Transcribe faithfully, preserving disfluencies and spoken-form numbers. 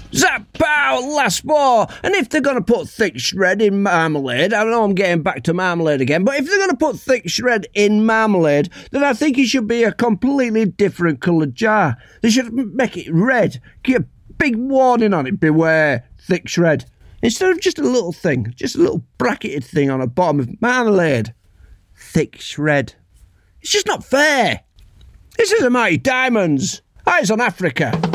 Zap, pow, last more. And if they're going to put thick shred in marmalade, I know I'm getting back to marmalade again, but if they're going to put thick shred in marmalade, then I think it should be a completely different coloured jar. They should make it red. Get a big warning on it, beware, thick shred. Instead of just a little thing, just a little bracketed thing on the bottom of marmalade. Thick shred. It's just not fair. This is a Mighty Diamonds. Eyes on Africa.